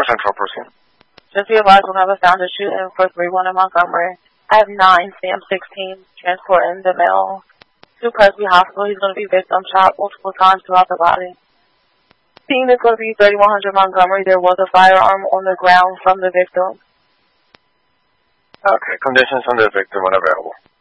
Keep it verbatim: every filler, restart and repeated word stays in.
Central, proceed. Just be advised, we'll have a found a shooting for three one in Montgomery. I have nine, Sam sixteen, transporting the male to Presby Hospital. He's going to be victim shot multiple times throughout the body. Scene is going to be thirty-one hundred Montgomery. There was a firearm on the ground from the victim. Okay, conditions on the victim unavailable.